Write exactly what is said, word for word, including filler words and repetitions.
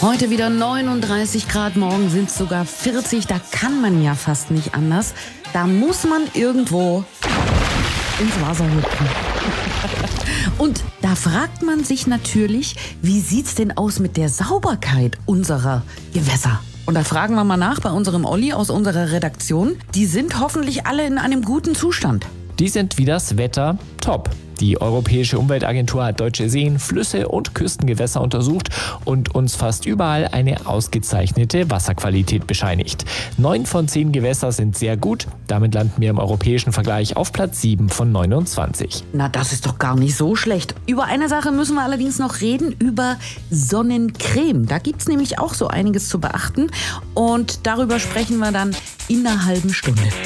Heute wieder neununddreißig Grad, morgen sind es sogar vierzig. Da kann man ja fast nicht anders. Da muss man irgendwo ins Wasser hüpfen. Und da fragt man sich natürlich, wie sieht's denn aus mit der Sauberkeit unserer Gewässer? Und da fragen wir mal nach bei unserem Olli aus unserer Redaktion. Die sind hoffentlich alle in einem guten Zustand. Die sind wie das Wetter top. Die Europäische Umweltagentur hat deutsche Seen, Flüsse und Küstengewässer untersucht und uns fast überall eine ausgezeichnete Wasserqualität bescheinigt. Neun von zehn Gewässer sind sehr gut. Damit landen wir im europäischen Vergleich auf Platz sieben von neunundzwanzig. Na, das ist doch gar nicht so schlecht. Über eine Sache müssen wir allerdings noch reden, über Sonnencreme. Da gibt's nämlich auch so einiges zu beachten und darüber sprechen wir dann in einer halben Stunde.